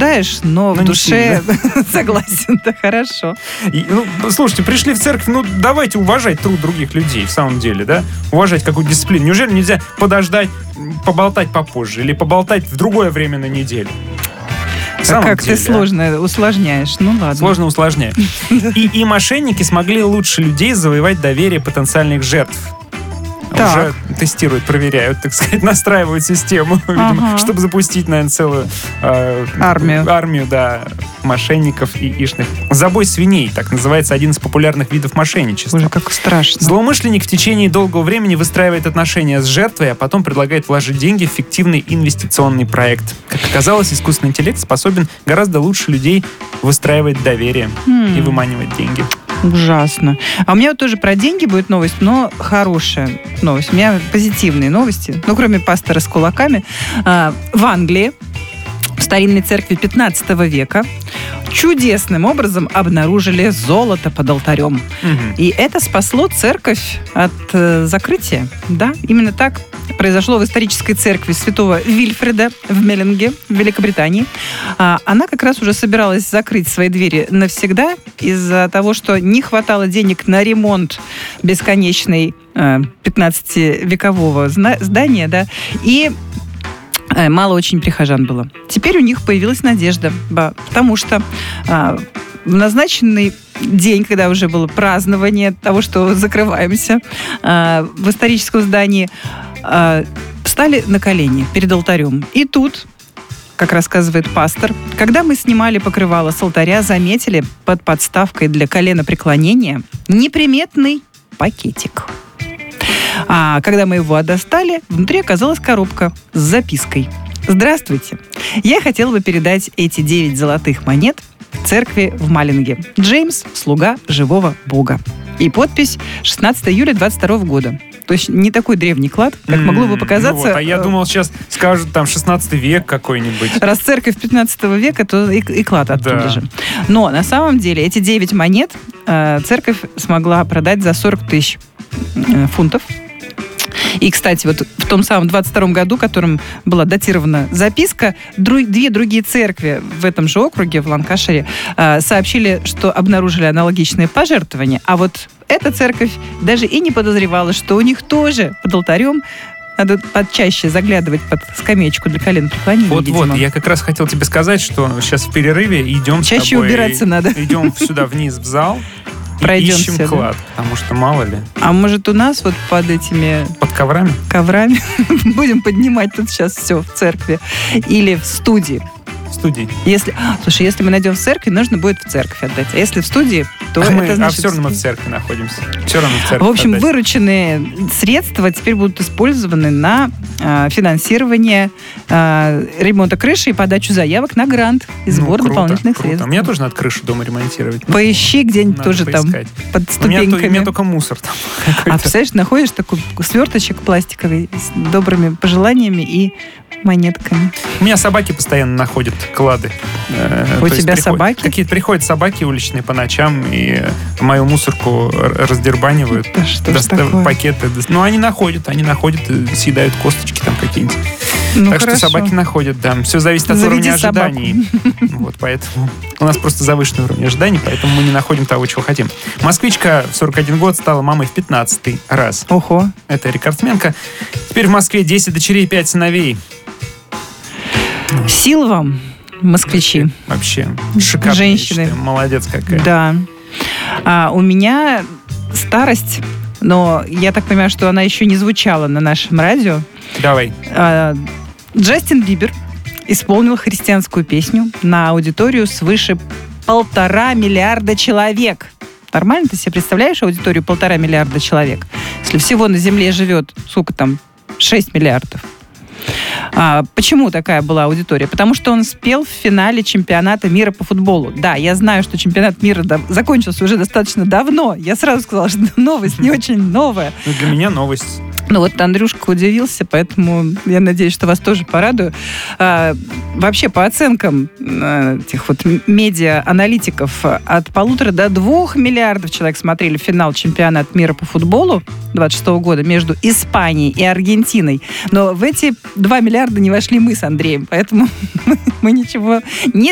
осуждаешь, но в душе согласен, да, хорошо. Слушайте, пришли в церковь, давайте уважать труд других людей, в самом деле, да? Уважать какую-то дисциплину. Неужели нельзя подождать, поболтать попозже или поболтать в другое время на неделю? Как ты сложно усложняешь. Ну ладно. Сложно усложняю. И мошенники смогли лучше людей завоевать доверие потенциальных жертв. Уже тестируют, проверяют, так сказать, настраивают систему, видимо, чтобы запустить, наверное, целую армию, да, мошенников и ишных. Забой свиней, так называется один из популярных видов мошенничества. Боже, как страшно. Злоумышленник в течение долгого времени выстраивает отношения с жертвой, а потом предлагает вложить деньги в фиктивный инвестиционный проект. Как оказалось, искусственный интеллект способен гораздо лучше людей выстраивать доверие и выманивать деньги. Ужасно. А у меня вот тоже про деньги будет новость, но хорошая новость. У меня позитивные новости. Кроме пастора с кулаками. В Англии, в старинной церкви 15 века, чудесным образом обнаружили золото под алтарем. И это спасло церковь от закрытия. Да, именно так произошло в исторической церкви святого Вильфреда в Меллинге, в Великобритании. Она как раз уже собиралась закрыть свои двери навсегда из-за того, что не хватало денег на ремонт бесконечной 15-векового здания, да, и мало очень прихожан было. Теперь у них появилась надежда, потому что в назначенный день, когда уже было празднование того, что закрываемся в историческом здании, встали на колени перед алтарем. И тут, как рассказывает пастор, когда мы снимали покрывало с алтаря, заметили под подставкой для коленопреклонения неприметный пакетик. А когда мы его достали, внутри оказалась коробка с запиской. «Здравствуйте. Я хотела бы передать эти 9 золотых монет церкви в Маллинге. Джеймс, слуга живого Бога». И подпись 16 июля 22 года. То есть не такой древний клад, как могло бы показаться. А я думал, сейчас скажут там 16 век какой-нибудь. Раз церковь 15 века, то и клад оттуда же. Но на самом деле эти 9 монет церковь смогла продать за 40 тысяч фунтов. И, кстати, вот в том самом 22 году, которым была датирована записка, две другие церкви в этом же округе, в Ланкашире, сообщили, что обнаружили аналогичные пожертвования. А вот эта церковь даже и не подозревала, что у них тоже под алтарем надо почаще заглядывать под скамеечку для коленопреклонения. Вот, я как раз хотел тебе сказать, что сейчас в перерыве идем чаще с тобой, убираться надо. Идем сюда вниз в зал. Пройдемся, ищем клад, потому что мало ли. А может у нас вот под этими... Под коврами? Коврами. Будем поднимать тут сейчас все в церкви. Или в студии. В студии. Слушай, если мы найдем в церкви, нужно будет в церковь отдать. А если в студии, то это значит... все равно мы в церкви находимся. Все равно в церкви. В общем, вырученные средства теперь будут использованы на финансирование ремонта крыши и подачу заявок на грант и сбор дополнительных средств. Мне тоже надо крышу дома ремонтировать. Поищи где-нибудь надо тоже поискать. Там под ступеньками. У меня только мусор там. А представляешь, находишь такой сверточек пластиковый с добрыми пожеланиями и монетками. У меня собаки постоянно находят клады. У тебя собаки? Какие-то приходят собаки уличные по ночам и мою мусорку раздербанивают. Да что ж такое? Пакеты. Они находят и съедают косточки там какие-нибудь. Так хорошо. что собаки находят, да. Все зависит от уровня ожиданий. Вот поэтому у нас просто завышенный уровень ожиданий, поэтому мы не находим того, чего хотим. Москвичка в 41 год стала мамой в 15-й раз. Ого. Это рекордсменка. Теперь в Москве 10 дочерей и 5 сыновей. Сил вам, москвичи. Вообще шикарно. Женщины. Молодец какая. Да. У меня старость, но я так понимаю, что она еще не звучала на нашем радио. Давай. Джастин Бибер исполнил христианскую песню на аудиторию свыше 1,5 миллиарда человек. Нормально ты себе представляешь аудиторию 1,5 миллиарда человек? Если всего на Земле живет, сколько там, 6 миллиардов. Почему такая была аудитория? Потому что он спел в финале чемпионата мира по футболу. Да, я знаю, что чемпионат мира закончился уже достаточно давно. Я сразу сказала, что новость не очень новая. Для меня новость. Вот Андрюшка удивился, поэтому я надеюсь, что вас тоже порадую. Вообще, по оценкам этих вот медиа-аналитиков, от 1,5 до 2 миллиардов человек смотрели финал чемпионата мира по футболу 26 года между Испанией и Аргентиной. Но в эти 2 миллиарда не вошли мы с Андреем, поэтому мы ничего не